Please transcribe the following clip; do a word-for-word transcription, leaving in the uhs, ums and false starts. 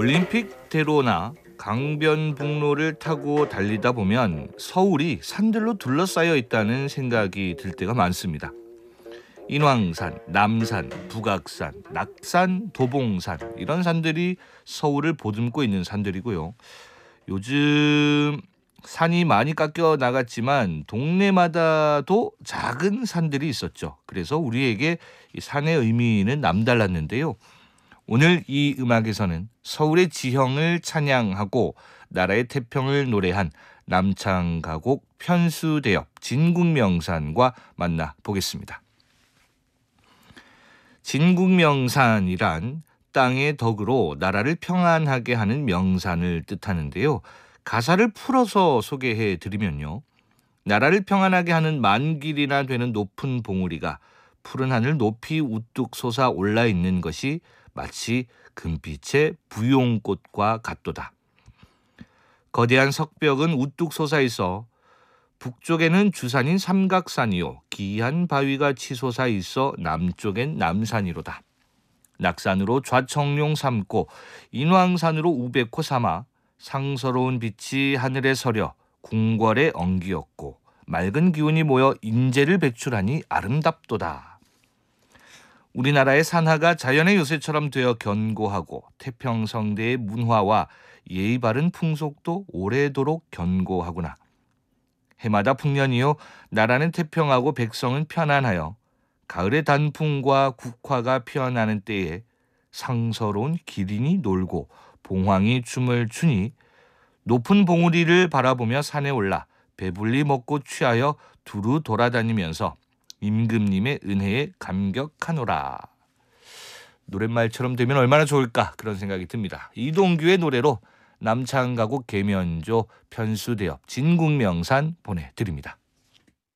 올림픽대로나 강변북로를 타고 달리다 보면 서울이 산들로 둘러싸여 있다는 생각이 들 때가 많습니다. 인왕산, 남산, 북악산, 낙산, 도봉산 이런 산들이 서울을 보듬고 있는 산들이고요. 요즘 산이 많이 깎여 나갔지만 동네마다도 작은 산들이 있었죠. 그래서 우리에게 이 산의 의미는 남달랐는데요. 오늘 이 음악에서는 서울의 지형을 찬양하고 나라의 태평을 노래한 남창가곡 편수대엽 진국명산과 만나보겠습니다. 진국명산이란 땅의 덕으로 나라를 평안하게 하는 명산을 뜻하는데요. 가사를 풀어서 소개해 드리면요. 나라를 평안하게 하는 만 길이나 되는 높은 봉우리가 푸른 하늘 높이 우뚝 솟아 올라 있는 것이 마치 금빛의 부용꽃과 같도다. 거대한 석벽은 우뚝 솟아 있어 북쪽에는 주산인 삼각산이요 기이한 바위가 치솟아 있어 남쪽엔 남산이로다. 낙산으로 좌청룡 삼고 인왕산으로 우백호 삼아 상서로운 빛이 하늘에 서려 궁궐에 엉기었고 맑은 기운이 모여 인재를 배출하니 아름답도다. 우리나라의 산하가 자연의 요새처럼 되어 견고하고 태평성대의 문화와 예의 바른 풍속도 오래도록 견고하구나. 해마다 풍년이요 나라는 태평하고 백성은 편안하여 가을의 단풍과 국화가 피어나는 때에 상서로운 기린이 놀고 봉황이 춤을 추니 높은 봉우리를 바라보며 산에 올라 배불리 먹고 취하여 두루 돌아다니면서 임금님의 은혜에 감격하노라. 노랫말처럼 되면 얼마나 좋을까 그런 생각이 듭니다. 이동규의 노래로 남창가곡 계면조 편수대엽 진국명산 보내드립니다.